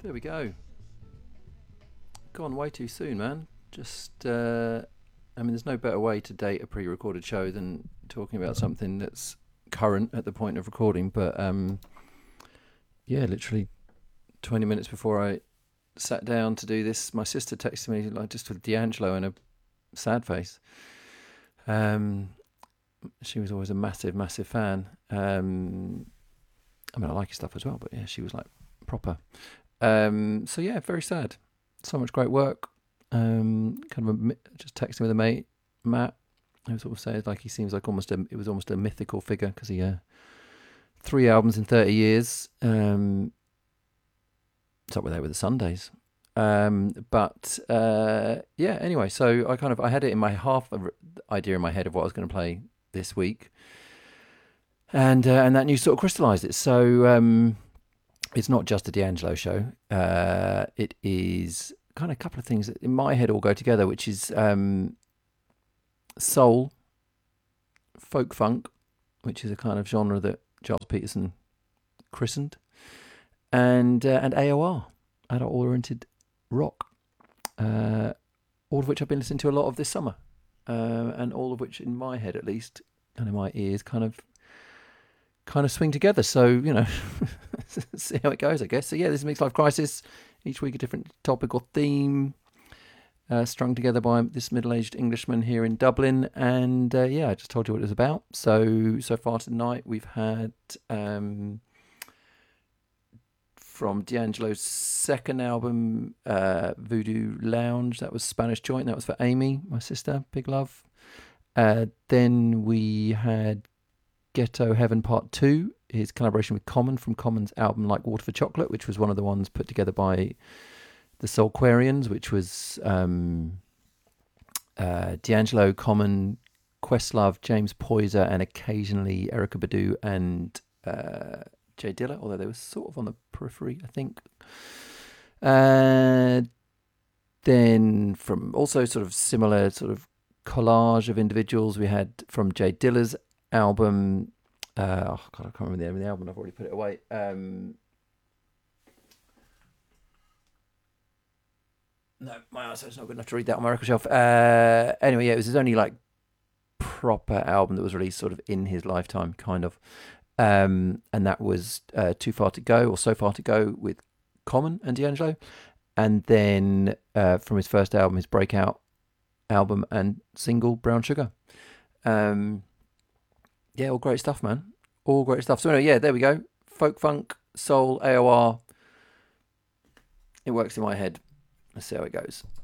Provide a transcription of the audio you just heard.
There we go. Gone way too soon, man. There's no better way to date a pre-recorded show than talking about something that's current at the point of recording. But literally 20 minutes before I sat down to do this, my sister texted me just with D'Angelo and a sad face. She was always a massive, massive fan. I like his stuff as well, but yeah, she was like proper. Very sad. So much great work. Just texting with a mate, Matt, who sort of said like he seems like it was almost a mythical figure because he 3 albums in 30 years. It's up there with the Sundays. Anyway, so I had it in my idea in my head of what I was going to play this week, and that news sort of crystallised it. So it's not just a D'Angelo show. It is kind of a couple of things that in my head all go together, which is soul, folk funk, which is a kind of genre that Charles Peterson christened, and AOR, adult-oriented rock, all of which I've been listening to a lot of this summer, and all of which in my head at least, and in my ears, kind of swing together. So, see how it goes, I guess. So yeah, this is Mixed Life Crisis. Each week a different topic or theme, strung together by this middle-aged Englishman here in Dublin. And I just told you what it was about. So far tonight we've had from D'Angelo's second album, Voodoo Lounge. That was Spanish Joint. That was for Amy, my sister. Big love. Then we had Ghetto Heaven Part 2, his collaboration with Common from Common's album Like Water for Chocolate, which was one of the ones put together by the Soulquarians, which was D'Angelo, Common, Questlove, James Poyser, and occasionally Erykah Badu and Jay Dilla, although they were sort of on the periphery, I think. Then from also sort of similar sort of collage of individuals, we had from Jay Dilla's album, I can't remember the name of the album, I've already put it away. No, my eyesight's not good enough to read that on my record shelf. Anyway, it was his only like proper album that was released sort of in his lifetime, kind of. And that was Too Far to Go, or So Far to Go, with Common and D'Angelo. And then from his first album, his breakout album and single, Brown Sugar. All great stuff, man. All great stuff. So anyway, there we go. Folk funk, soul, AOR. It works in my head. Let's see how it goes.